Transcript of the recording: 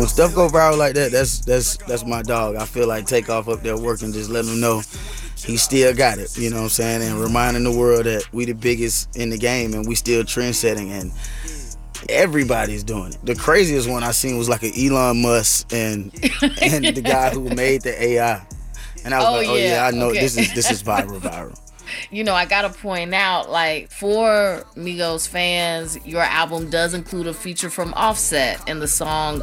when stuff go viral like that, that's my dog. I feel like Takeoff up there working, just letting them know he still got it. You know what I'm saying? And reminding the world that we the biggest in the game and we still trend setting and everybody's doing it. The craziest one I seen was like an Elon Musk and the guy who made the AI. And I was like, oh yeah, I know okay. this is viral. You know, I gotta point out, like, for Migos fans, your album does include a feature from Offset in the song